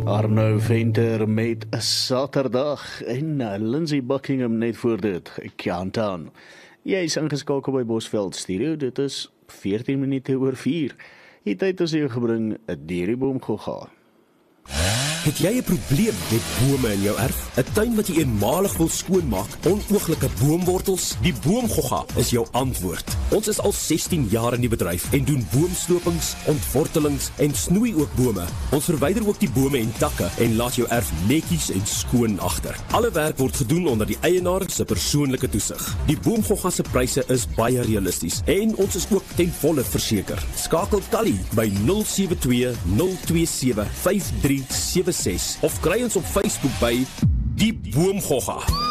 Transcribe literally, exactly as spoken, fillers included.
Arno Venter met 'n Saterdag en uh, Lindsay Buckingham net voor dit, Countdown. Jy is ingeskakel by Bosveld Studio, dit is veertien minute oor vier. Die tyd is jou gebring, 'n diereboom gogga. Het jy 'n probleem met bome in jou erf? 'n Tuin wat jy eenmalig wil skoonmaak, onooglike boomwortels? Die boomgogga is jou antwoord. Ons is al sestien jaar in die bedryf en doen boomslopings, ontwortelings en snoei ook bome. Ons verwyder ook die bome en takke en laat jou erf netjies en skoon agter. Alle werk word gedoen onder die eienaar se persoonlike toesig. Die boomgogga se pryse is baie realisties en ons is ook ten volle verseker. Skakel Tally by nul sewe twee nul twee sewe vyf drie sewe ses of kry ons op Facebook by Die Boomgogga.